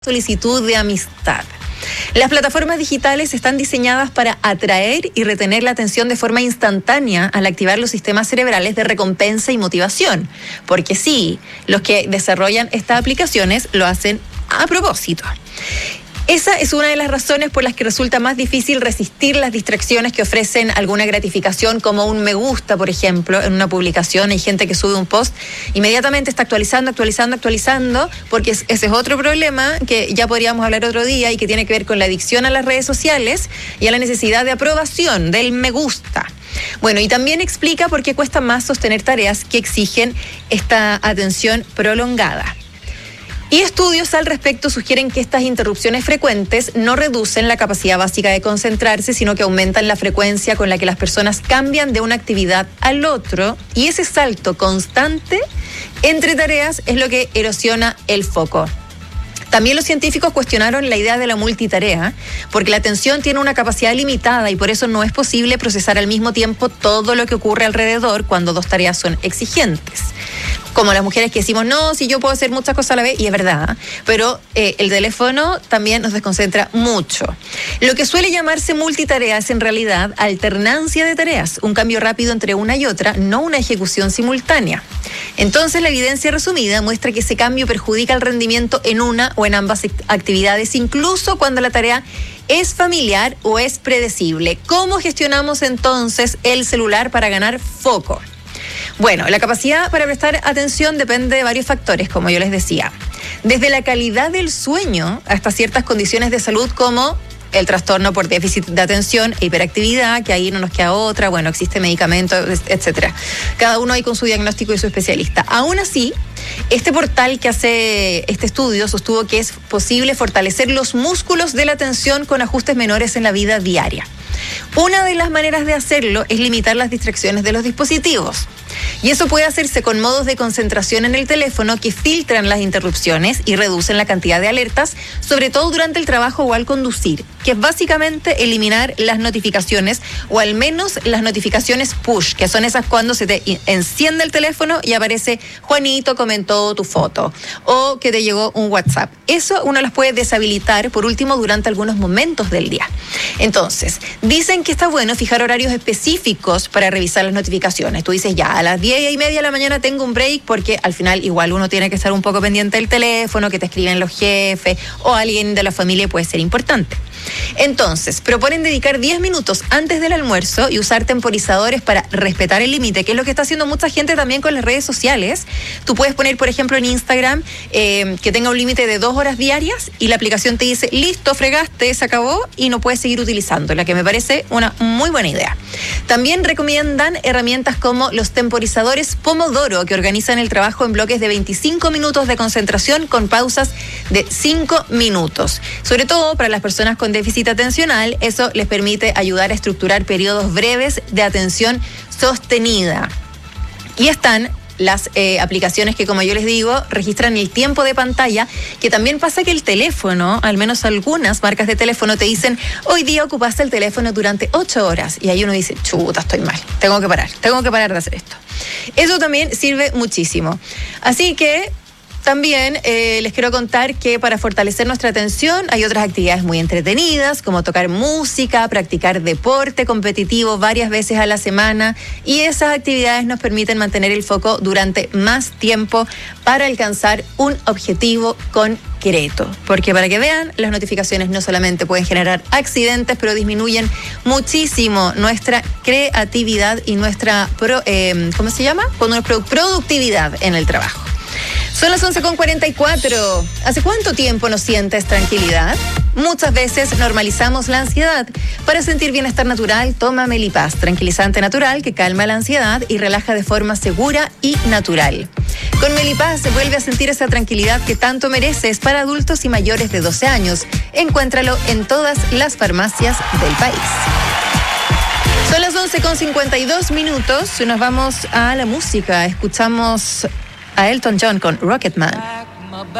solicitud de amistad. Las plataformas digitales están diseñadas para atraer y retener la atención de forma instantánea al activar los sistemas cerebrales de recompensa y motivación. Porque sí, los que desarrollan estas aplicaciones lo hacen a propósito. Esa es una de las razones por las que resulta más difícil resistir las distracciones que ofrecen alguna gratificación, como un me gusta, por ejemplo, en una publicación. Hay gente que sube un post, inmediatamente está actualizando, porque ese es otro problema que ya podríamos hablar otro día y que tiene que ver con la adicción a las redes sociales y a la necesidad de aprobación del me gusta. Bueno, y también explica por qué cuesta más sostener tareas que exigen esta atención prolongada. Y estudios al respecto sugieren que estas interrupciones frecuentes no reducen la capacidad básica de concentrarse, sino que aumentan la frecuencia con la que las personas cambian de una actividad al otro, y ese salto constante entre tareas es lo que erosiona el foco. También los científicos cuestionaron la idea de la multitarea, porque la atención tiene una capacidad limitada y por eso no es posible procesar al mismo tiempo todo lo que ocurre alrededor cuando dos tareas son exigentes. Como las mujeres que decimos, no, si yo puedo hacer muchas cosas a la vez, y es verdad, pero el teléfono también nos desconcentra mucho. Lo que suele llamarse multitarea es en realidad alternancia de tareas, un cambio rápido entre una y otra, no una ejecución simultánea. Entonces, la evidencia resumida muestra que ese cambio perjudica el rendimiento en una o en ambas actividades, incluso cuando la tarea es familiar o es predecible. ¿Cómo gestionamos entonces el celular para ganar foco? Bueno, la capacidad para prestar atención depende de varios factores, como yo les decía. Desde la calidad del sueño hasta ciertas condiciones de salud como el trastorno por déficit de atención e hiperactividad, que ahí no nos queda otra, bueno, existe medicamento, etcétera. Cada uno ahí con su diagnóstico y su especialista. Aún así, este portal que hace este estudio sostuvo que es posible fortalecer los músculos de la atención con ajustes menores en la vida diaria. Una de las maneras de hacerlo es limitar las distracciones de los dispositivos. Y eso puede hacerse con modos de concentración en el teléfono que filtran las interrupciones y reducen la cantidad de alertas, sobre todo durante el trabajo o al conducir, que es básicamente eliminar las notificaciones, o al menos las notificaciones push, que son esas cuando se te enciende el teléfono y aparece Juanito comentó tu foto, o que te llegó un WhatsApp. Eso uno las puede deshabilitar, por último, durante algunos momentos del día. Entonces, dicen que está bueno fijar horarios específicos para revisar las notificaciones. Tú dices, ya, a las 10:30 de la mañana tengo un break, porque al final igual uno tiene que estar un poco pendiente del teléfono, que te escriben los jefes o alguien de la familia puede ser importante. Entonces, proponen dedicar 10 minutos antes del almuerzo y usar temporizadores para respetar el límite, que es lo que está haciendo mucha gente también con las redes sociales. Tú puedes poner, por ejemplo, en Instagram que tenga un límite de 2 horas diarias y la aplicación te dice, listo, fregaste, se acabó y no puedes seguir utilizándola, que me parece una muy buena idea. También recomiendan herramientas como los temporizadores Pomodoro, que organizan el trabajo en bloques de 25 minutos de concentración con pausas de 5 minutos. Sobre todo para las personas con déficit atencional, eso les permite ayudar a estructurar periodos breves de atención sostenida. Y están las aplicaciones que, como yo les digo, registran el tiempo de pantalla, que también pasa que el teléfono, al menos algunas marcas de teléfono, te dicen, hoy día ocupaste el teléfono durante 8 horas. Y ahí uno dice, chuta, estoy mal, tengo que parar de hacer esto. Eso también sirve muchísimo. Así que también les quiero contar que para fortalecer nuestra atención hay otras actividades muy entretenidas, como tocar música, practicar deporte competitivo varias veces a la semana, y esas actividades nos permiten mantener el foco durante más tiempo para alcanzar un objetivo concreto. Porque para que vean, las notificaciones no solamente pueden generar accidentes, pero disminuyen muchísimo nuestra creatividad y nuestra productividad en el trabajo. Son las 11:44. ¿Hace cuánto tiempo no sientes tranquilidad? Muchas veces normalizamos la ansiedad. Para sentir bienestar natural, toma Melipaz, tranquilizante natural que calma la ansiedad y relaja de forma segura y natural. Con Melipaz se vuelve a sentir esa tranquilidad que tanto mereces, para adultos y mayores de 12 años. Encuéntralo en todas las farmacias del país. Son las 11:52. Nos vamos a la música. Escuchamos a Elton John con Rocketman.